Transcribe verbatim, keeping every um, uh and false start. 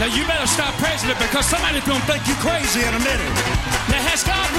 Now you better stop praising it because somebody's gonna think you crazy in a minute. Now has God